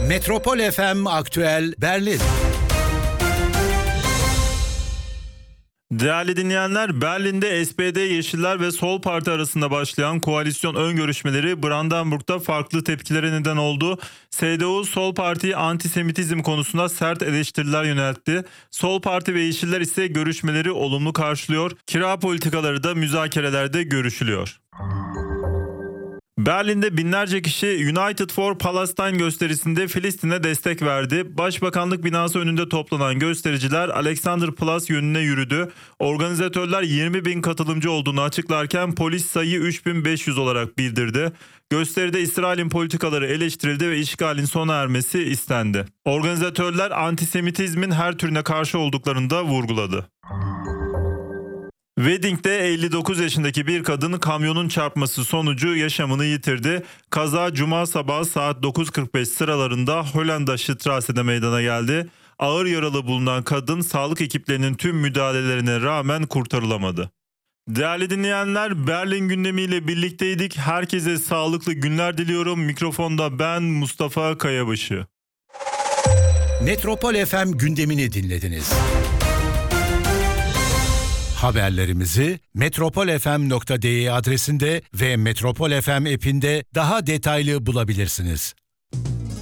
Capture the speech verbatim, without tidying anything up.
Metropol F M Aktüel Berlin. Değerli dinleyenler, Berlin'de S P D, Yeşiller ve Sol Parti arasında başlayan koalisyon ön görüşmeleri Brandenburg'da farklı tepkilere neden oldu. S D U, Sol Parti'yi antisemitizm konusunda sert eleştiriler yöneltti. Sol Parti ve Yeşiller ise görüşmeleri olumlu karşılıyor. Kira politikaları da müzakerelerde görüşülüyor. Berlin'de binlerce kişi United for Palestine gösterisinde Filistin'e destek verdi. Başbakanlık binası önünde toplanan göstericiler Alexanderplatz yönüne yürüdü. Organizatörler yirmi bin katılımcı olduğunu açıklarken polis sayıyı üç bin beş yüz olarak bildirdi. Gösteride İsrail'in politikaları eleştirildi ve işgalin sona ermesi istendi. Organizatörler antisemitizmin her türüne karşı olduklarını da vurguladı. Wedding'de elli dokuz yaşındaki bir kadın kamyonun çarpması sonucu yaşamını yitirdi. Kaza cuma sabahı saat dokuz kırk beş sıralarında Hollanda Strasse'de meydana geldi. Ağır yaralı bulunan kadın sağlık ekiplerinin tüm müdahalelerine rağmen kurtarılamadı. Değerli dinleyenler, Berlin gündemiyle birlikteydik. Herkese sağlıklı günler diliyorum. Mikrofonda ben Mustafa Kayabaşı. Metropol F M gündemini dinlediniz. Haberlerimizi metropolfm nokta de adresinde ve Metropol F M app'inde daha detaylı bulabilirsiniz.